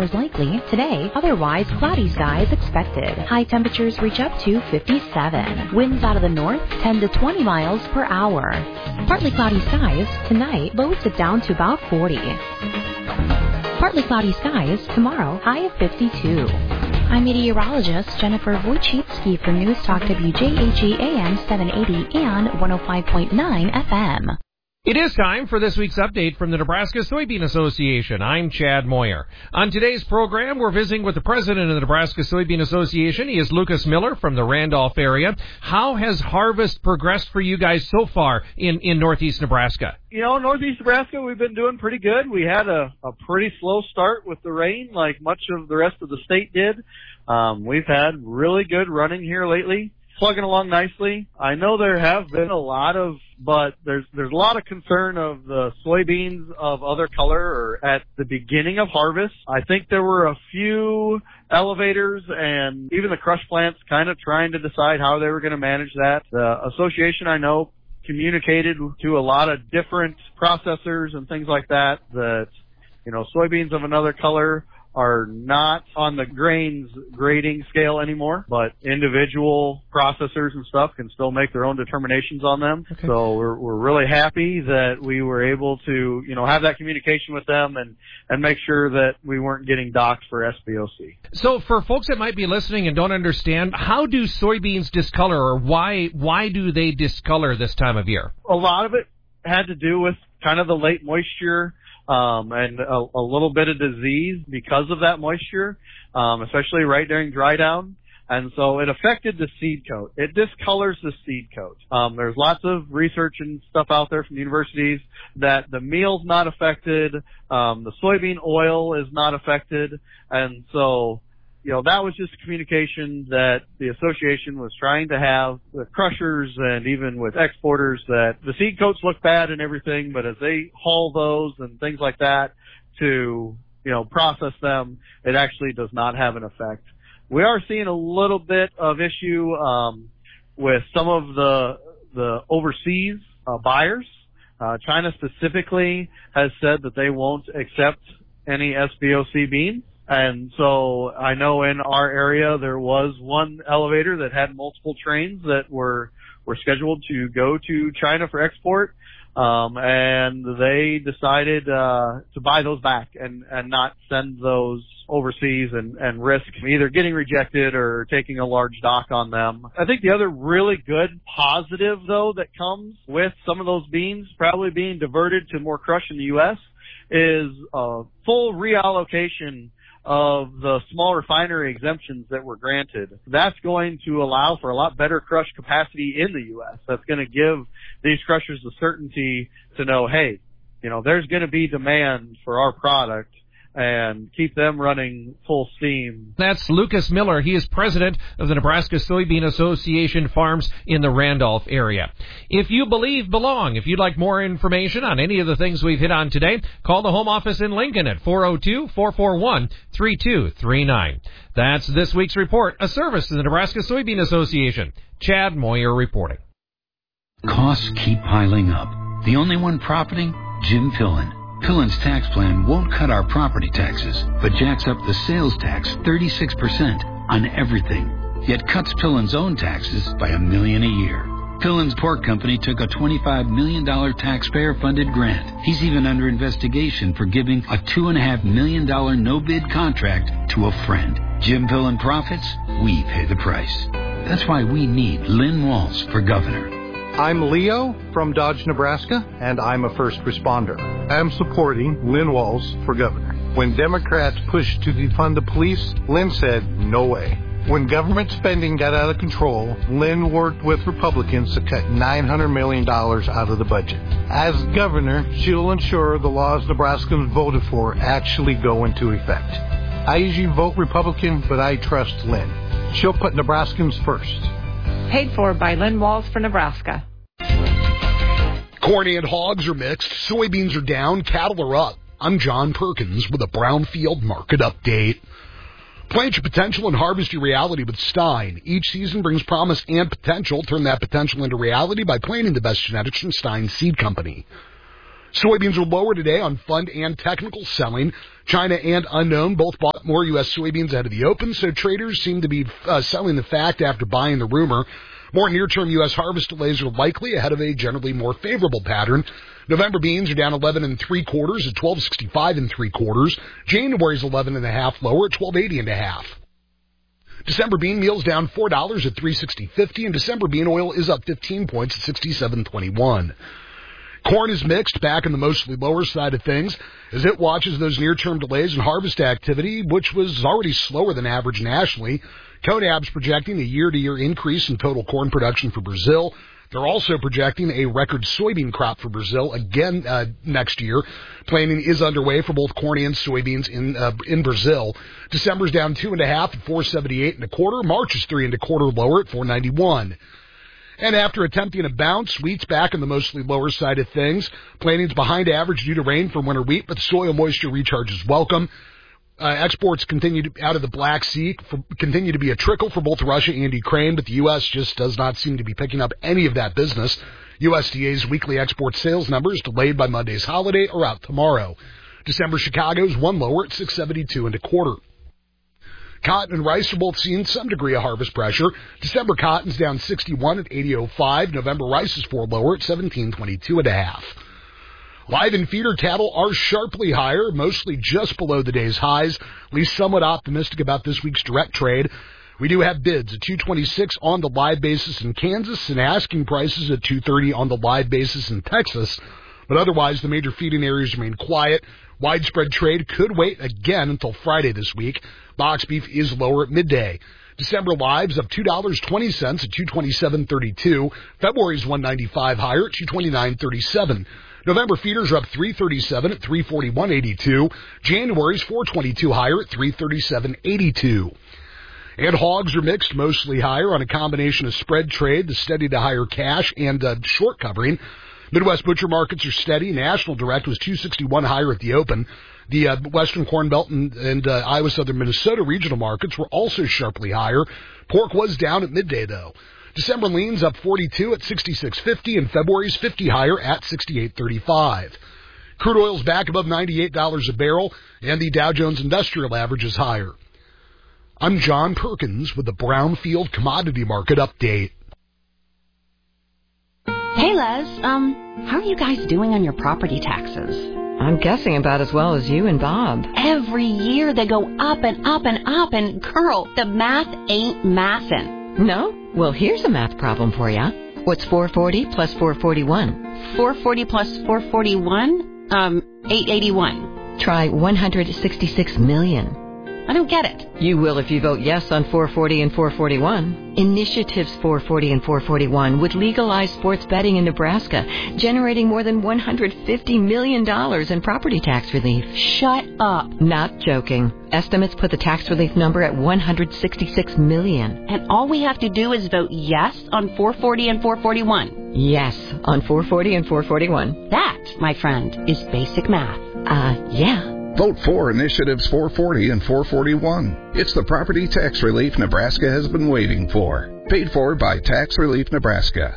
showers likely today. Otherwise, cloudy skies expected. High temperatures reach up to 57. Winds out of the north 10 to 20 miles per hour. Partly cloudy skies tonight. Lows it down to about 40. Partly cloudy skies tomorrow. High of 52. I'm meteorologist Jennifer Wojcicki for News Talk WJAG AM 780 and 105.9 FM. It is time for this week's update from the Nebraska Soybean Association. I'm Chad Moyer. On today's program, we're visiting with the president of the Nebraska Soybean Association. He is Lucas Miller from the Randolph area. How has harvest progressed for you guys so far in northeast Nebraska? Northeast Nebraska, we've been doing pretty good. We had a pretty slow start with the rain, like much of the rest of the state did. We've had really good running here lately, plugging along nicely. I know there have been but there's a lot of concern of the soybeans of other color or at the beginning of harvest. I think there were a few elevators and even the crush plants kind of trying to decide how they were going to manage that. The association, I know, communicated to a lot of different processors and things like that, soybeans of another color are not on the grains grading scale anymore, but individual processors and stuff can still make their own determinations on them. Okay. So we're really happy that we were able to, have that communication with them and make sure that we weren't getting docked for SBOC. So for folks that might be listening and don't understand, how do soybeans discolor, or why do they discolor this time of year? A lot of it had to do with kind of the late moisture, and a little bit of disease because of that moisture, especially right during dry down. And so it affected the seed coat. It discolors the seed coat. There's lots of research and stuff out there from universities that the meal's not affected, the soybean oil is not affected. And so, that was just a communication that the association was trying to have with crushers and even with exporters, that the seed coats look bad and everything, but as they haul those and things like that to, process them, it actually does not have an effect. We are seeing a little bit of issue with some of the overseas buyers. China specifically has said that they won't accept any SBOC beans. And so I know in our area there was one elevator that had multiple trains that were scheduled to go to China for export, and they decided to buy those back and not send those overseas and risk either getting rejected or taking a large dock on them. I think the other really good positive, though, that comes with some of those beans probably being diverted to more crush in the U.S. is a full reallocation of the small refinery exemptions that were granted. That's going to allow for a lot better crush capacity in the U.S. That's going to give these crushers the certainty to know, hey, there's going to be demand for our product, and keep them running full steam. That's Lucas Miller. He is president of the Nebraska Soybean Association farms in the Randolph area. If you belong. If you'd like more information on any of the things we've hit on today, call the home office in Lincoln at 402-441-3239. That's this week's report, a service to the Nebraska Soybean Association. Chad Moyer reporting. Costs keep piling up. The only one profiting? Jim Pillen. Pillen's tax plan won't cut our property taxes, but jacks up the sales tax 36% on everything, yet cuts Pillen's own taxes by $1 million a year. Pillen's pork company took a $25 million taxpayer-funded grant. He's even under investigation for giving a $2.5 million no-bid contract to a friend. Jim Pillen profits, we pay the price. That's why we need Lynn Walls for governor. I'm Leo from Dodge, Nebraska, and I'm a first responder. I'm supporting Lynn Walls for governor. When Democrats pushed to defund the police, Lynn said, no way. When government spending got out of control, Lynn worked with Republicans to cut $900 million out of the budget. As governor, she'll ensure the laws Nebraskans voted for actually go into effect. I usually vote Republican, but I trust Lynn. She'll put Nebraskans first. Paid for by Lynn Walls for Nebraska. Corn and hogs are mixed, soybeans are down, cattle are up. I'm John Perkins with a Brownfield Market Update. Plant your potential and harvest your reality with Stein. Each season brings promise and potential. Turn that potential into reality by planting the best genetics from Stein Seed Company. Soybeans are lower today on fund and technical selling. China and unknown both bought more U.S. soybeans ahead of the open, so traders seem to be selling the fact after buying the rumor. More near-term U.S. harvest delays are likely ahead of a generally more favorable pattern. November beans are down 11 3/4 at 12.65 3/4. January's 11.5 lower at 12.80.5. December bean meal's down $4 at 3.60.50, and December bean oil is up 15 points at 67.21. Corn is mixed, back on the mostly lower side of things, as it watches those near-term delays in harvest activity, which was already slower than average nationally. CONAB's projecting a year-to-year increase in total corn production for Brazil. They're also projecting a record soybean crop for Brazil again next year. Planning is underway for both corn and soybeans in Brazil. December's down 2.5 at 4.78 1/4. March is 3 1/4 lower at 4.91. And after attempting a bounce, wheat's back on the mostly lower side of things. Plantings behind average due to rain for winter wheat, but soil moisture recharge is welcome. Exports out of the Black Sea continue to be a trickle for both Russia and Ukraine, but the U.S. just does not seem to be picking up any of that business. USDA's weekly export sales numbers, delayed by Monday's holiday, are out tomorrow. December Chicago's 1 lower at 6.72 1/4. Cotton and rice are both seeing some degree of harvest pressure. December cotton's down 61 at 80.05. November rice is 4 lower at 17.22 1/2. Live and feeder cattle are sharply higher, mostly just below the day's highs. At least somewhat optimistic about this week's direct trade. We do have bids at 226 on the live basis in Kansas and asking prices at 230 on the live basis in Texas. But otherwise, the major feeding areas remain quiet. Widespread trade could wait again until Friday this week. Box beef is lower at midday. December lives up $2.20 at 227.32. February's 195 higher at 229.37. November feeders are up 337 at 341.82. January's 422 higher at 337.82. And hogs are mixed, mostly higher on a combination of spread trade, the steady to higher cash, and short covering. Midwest butcher markets are steady. National direct was 261 higher at the open. The Western Corn Belt and Iowa Southern Minnesota regional markets were also sharply higher. Pork was down at midday, though. December lean's up 42 at 66.50, and February's 50 higher at 68.35. Crude oil's back above $98 a barrel, and the Dow Jones Industrial Average is higher. I'm John Perkins with the Brownfield Commodity Market Update. Hey, Les, how are you guys doing on your property taxes? I'm guessing about as well as you and Bob. Every year they go up and up and up, and girl, the math ain't mathin'. No? Well, here's a math problem for you. What's 440 plus 441? 440 plus 441? 881. Try 166 million. I don't get it. You will if you vote yes on 440 and 441. Initiatives 440 and 441 would legalize sports betting in Nebraska, generating more than $150 million in property tax relief. Shut up. Not joking. Estimates put the tax relief number at $166 million. And all we have to do is vote yes on 440 and 441. Yes, on 440 and 441. That, my friend, is basic math. Yeah. Vote for Initiatives 440 and 441. It's the property tax relief Nebraska has been waiting for. Paid for by Tax Relief Nebraska.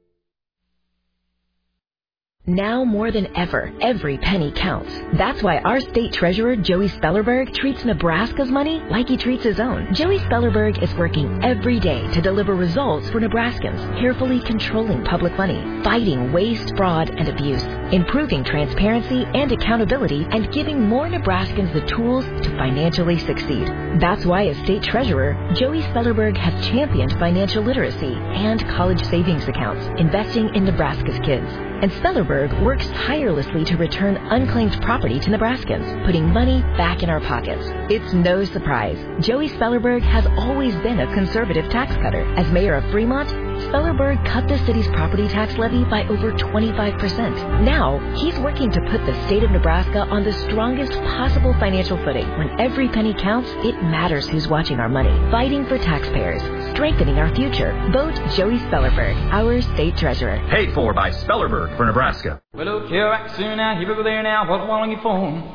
Now more than ever, every penny counts. That's why our state treasurer, Joey Spellerberg, treats Nebraska's money like he treats his own. Joey Spellerberg is working every day to deliver results for Nebraskans, carefully controlling public money, fighting waste, fraud, and abuse, improving transparency and accountability, and giving more Nebraskans the tools to financially succeed. That's why as state treasurer, Joey Spellerberg has championed financial literacy and college savings accounts, investing in Nebraska's kids. And Spellerberg works tirelessly to return unclaimed property to Nebraskans, putting money back in our pockets. It's no surprise. Joey Spellerberg has always been a conservative tax cutter. As mayor of Fremont, Spellerberg cut the city's property tax levy by over 25%. Now, he's working to put the state of Nebraska on the strongest possible financial footing. When every penny counts, it matters who's watching our money. Fighting for taxpayers, strengthening our future. Vote Joey Spellerberg, our state treasurer. Paid for by Spellerberg for Nebraska. Well, look here, right soon now, here we go there now, what along your phone?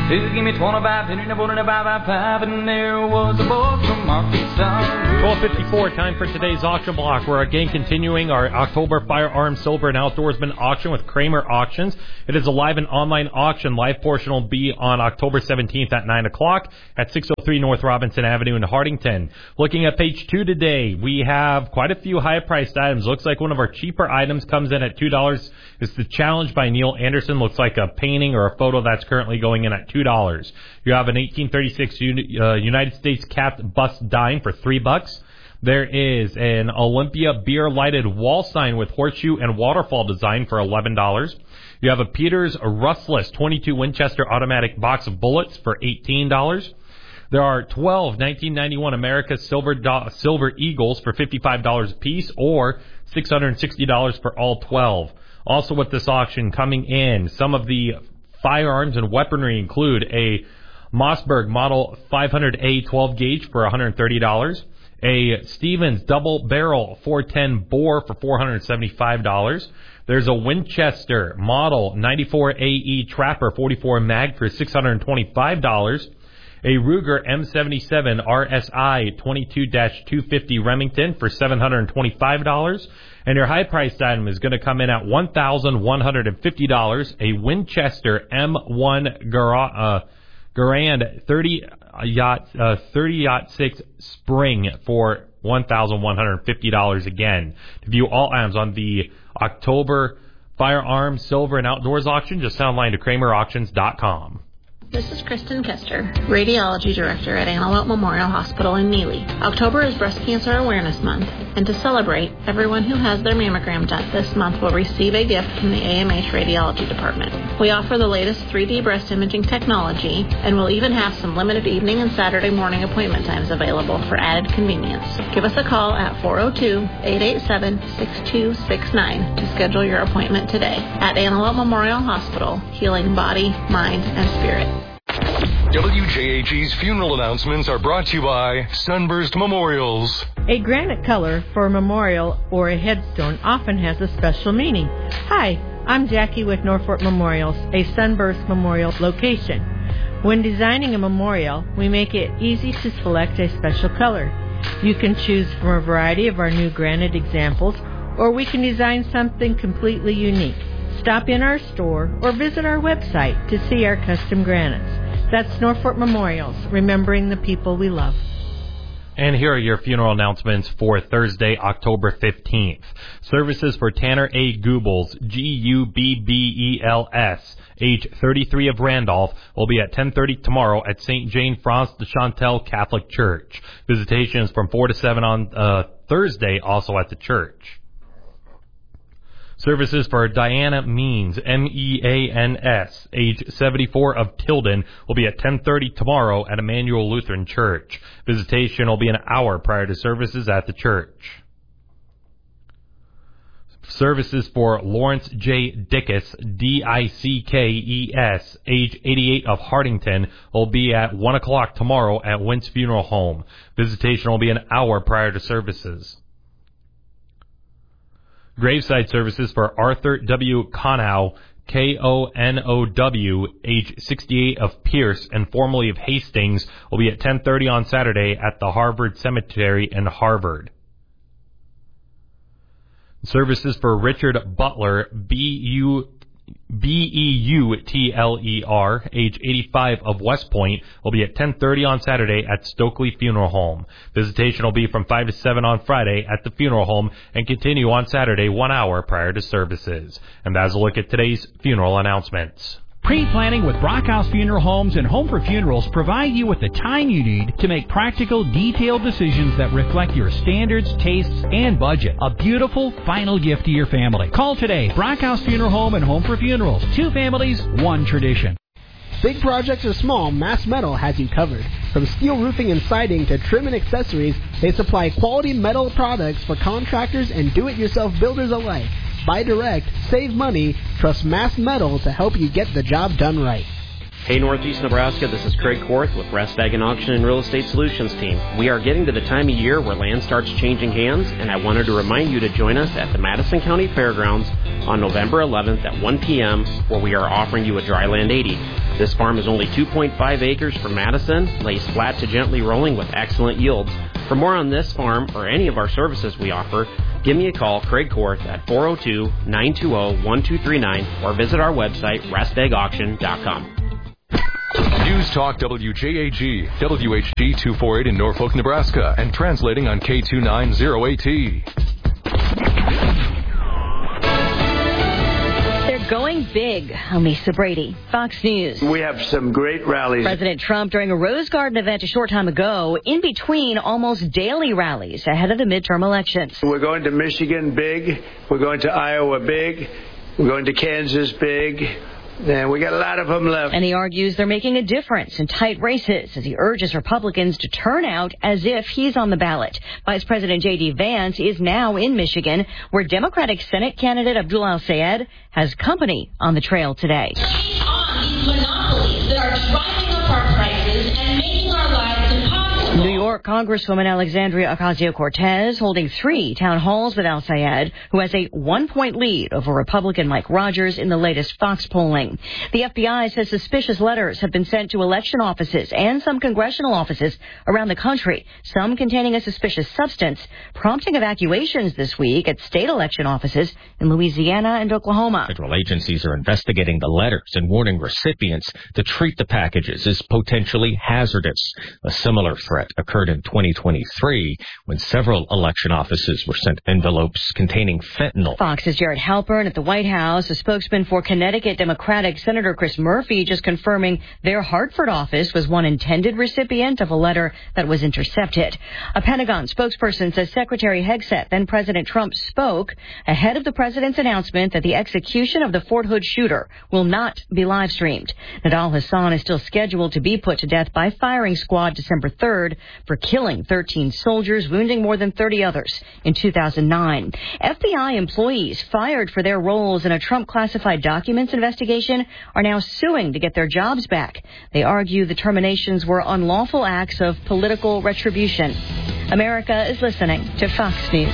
He'll give me 25, 5, and there was a boy from Arkansas. 12:54, time for today's auction block. We're again continuing our October Firearms, Silver, and Outdoorsman auction with Kramer Auctions. It is a live and online auction. Live portion will be on October 17th at 9 o'clock at 603 North Robinson Avenue in Hardington. Looking at page 2 today, we have quite a few high-priced items. Looks like one of our cheaper items comes in at $2. It's the Challenge by Neil Anderson. Looks like a painting or a photo that's currently going in at $2. You have an 1836 United States capped bust dime for $3. There is an Olympia beer lighted wall sign with horseshoe and waterfall design for $11. You have a Peters Rustless 22 Winchester automatic box of bullets for $18. There are 12 1991 America Silver Eagles for $55 a piece, or $660 for all 12. Also with this auction coming in, some of the firearms and weaponry include a Mossberg Model 500A 12 gauge for $130. A Stevens double barrel 410 bore for $475. There's a Winchester Model 94 AE Trapper 44 mag for $625. A Ruger M77 RSI 22-250 Remington for $725. And your high-priced item is going to come in at $1,150. A Winchester M1 Garand 30-06 Spring for $1,150 again. To view all items on the October Firearms, Silver, and Outdoors auction, just sound line to KramerAuctions.com. This is Kristen Kester, Radiology Director at Antelope Memorial Hospital in Neely. October is Breast Cancer Awareness Month, and to celebrate, everyone who has their mammogram done this month will receive a gift from the AMH Radiology Department. We offer the latest 3D breast imaging technology, and we'll even have some limited evening and Saturday morning appointment times available for added convenience. Give us a call at 402-887-6269 to schedule your appointment today. At Antelope Memorial Hospital, healing body, mind, and spirit. WJAG's funeral announcements are brought to you by Sunburst Memorials. A granite color for a memorial or a headstone often has a special meaning. Hi, I'm Jackie with Norfolk Memorials, a Sunburst Memorial location. When designing a memorial, we make it easy to select a special color. You can choose from a variety of our new granite examples, or we can design something completely unique. Stop in our store or visit our website to see our custom granites. That's Norfolk Memorials, remembering the people we love. And here are your funeral announcements for Thursday, October 15th. Services for Tanner A. Gubbels, Gubbels, age 33 of Randolph, will be at 10:30 tomorrow at St. Jane France de Chantal Catholic Church. Visitations from 4 to 7 on Thursday, also at the church. Services for Diana Means, Means, age 74 of Tilden, will be at 10:30 tomorrow at Emmanuel Lutheran Church. Visitation will be an hour prior to services at the church. Services for Lawrence J. Dickus, Dickes, age 88 of Hardington, will be at 1 o'clock tomorrow at Wentz Funeral Home. Visitation will be an hour prior to services. Graveside services for Arthur W. Konow, Konow, age 68 of Pierce and formerly of Hastings, will be at 10:30 on Saturday at the Harvard Cemetery in Harvard. Services for Richard Butler, Beutler, age 85 of West Point, will be at 10:30 on Saturday at Stokely Funeral Home. Visitation will be from 5 to 7 on Friday at the funeral home and continue on Saturday 1 hour prior to services. And that's a look at today's funeral announcements. Pre-planning with Brockhouse Funeral Homes and Home for Funerals provide you with the time you need to make practical, detailed decisions that reflect your standards, tastes, and budget. A beautiful final gift to your family. Call today. Brockhouse Funeral Home and Home for Funerals. 2 families, 1 tradition. Big projects or small, Mass Metal has you covered. From steel roofing and siding to trim and accessories, they supply quality metal products for contractors and do-it-yourself builders alike. Buy direct, save money, trust Mass Metal to help you get the job done right. Hey Northeast Nebraska, this is Craig Korth with Resthagen Auction and Real Estate Solutions team. We are getting to the time of year where land starts changing hands, and I wanted to remind you to join us at the Madison County Fairgrounds on November 11th at 1 p.m. where we are offering you a Dryland 80. This farm is only 2.5 acres from Madison, lays flat to gently rolling with excellent yields. For more on this farm or any of our services we offer, give me a call, Craig Korth, at 402-920-1239 or visit our website, restbagauction.com. News Talk WJAG, WHG 248 in Norfolk, Nebraska, and translating on K290AT. They're going big. I'm Lisa Brady, Fox News. We have some great rallies. President Trump during a Rose Garden event a short time ago, in between almost daily rallies ahead of the midterm elections. We're going to Michigan big. We're going to Iowa big. We're going to Kansas big. And we got a lot of them left. And he argues they're making a difference in tight races as he urges Republicans to turn out as if he's on the ballot. Vice President J.D. Vance is now in Michigan, where Democratic Senate candidate Abdul Al-Sayed has company on the trail today. Take on these monopolies that are driving up our prices and making our lives impossible. New York Congresswoman Alexandria Ocasio-Cortez holding 3 town halls with Al-Sayed, who has a 1-point lead over Republican Mike Rogers in the latest Fox polling. The FBI says suspicious letters have been sent to election offices and some congressional offices around the country, some containing a suspicious substance, prompting evacuations this week at state election offices in Louisiana and Oklahoma. Federal agencies are investigating the letters and warning recipients to treat the packages as potentially hazardous. A similar threat occurred in 2023 when several election offices were sent envelopes containing fentanyl. Fox's Jared Halpern at the White House, a spokesman for Connecticut Democratic Senator Chris Murphy, just confirming their Hartford office was one intended recipient of a letter that was intercepted. A Pentagon spokesperson says Secretary Hegseth, then President Trump, spoke ahead of the president's announcement that the execution of the Fort Hood shooter will not be live streamed. Nidal Hassan is still scheduled to be put to death by firing squad December 3rd for killing 13 soldiers, wounding more than 30 others in 2009. FBI employees fired for their roles in a Trump classified documents investigation are now suing to get their jobs back. They argue the terminations were unlawful acts of political retribution. America is listening to Fox News.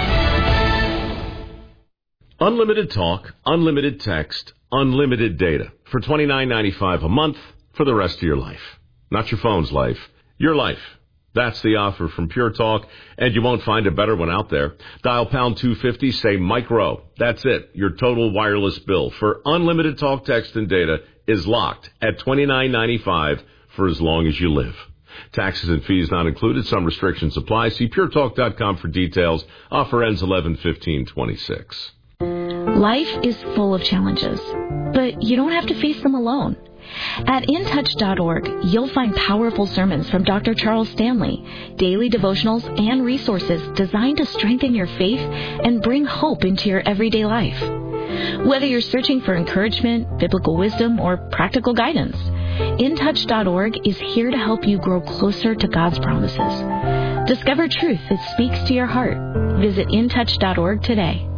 Unlimited talk, unlimited text, unlimited data for $29.95 a month for the rest of your life. Not your phone's life, your life. That's the offer from Pure Talk, and you won't find a better one out there. Dial pound 250, say Mike Rowe. That's it. Your total wireless bill for unlimited talk, text, and data is locked at $29.95 for as long as you live. Taxes and fees not included. Some restrictions apply. See puretalk.com for details. Offer ends 11/15/26. Life is full of challenges, but you don't have to face them alone. At intouch.org, you'll find powerful sermons from Dr. Charles Stanley, daily devotionals, and resources designed to strengthen your faith and bring hope into your everyday life. Whether you're searching for encouragement, biblical wisdom, or practical guidance, intouch.org is here to help you grow closer to God's promises. Discover truth that speaks to your heart. Visit intouch.org today.